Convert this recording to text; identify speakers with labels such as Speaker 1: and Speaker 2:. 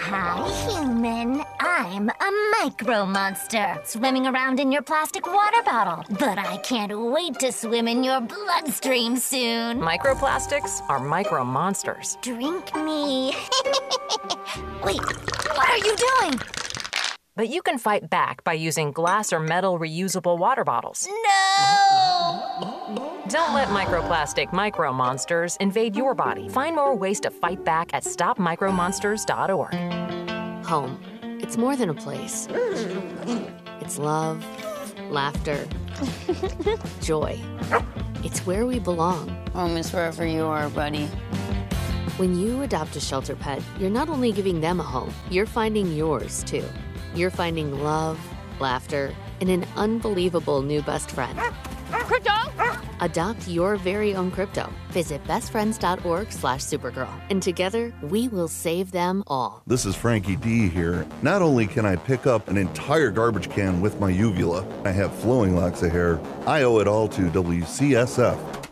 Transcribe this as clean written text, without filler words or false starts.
Speaker 1: Hi, human. I'm a micro monster swimming around in your plastic water bottle. But I can't wait to swim in your bloodstream soon.
Speaker 2: Microplastics are micro monsters.
Speaker 1: Drink me. Wait, what are you doing?
Speaker 2: But you can fight back by using glass or metal reusable water bottles.
Speaker 1: No!
Speaker 2: Don't let microplastic micro monsters invade your body. Find more ways to fight back at stopmicromonsters.org.
Speaker 3: Home. It's more than a place. It's love, laughter, joy. It's where we belong.
Speaker 4: Home is wherever you are, buddy.
Speaker 3: When you adopt a shelter pet, you're not only giving them a home, you're finding yours, too. You're finding love, laughter, and an unbelievable new best friend.
Speaker 4: Crypto!
Speaker 3: Adopt your very own crypto. Visit bestfriends.org/Supergirl. And together, we will save them all.
Speaker 5: This is Frankie D here. Not only can I pick up an entire garbage can with my uvula, I have flowing locks of hair. I owe it all to WCSF.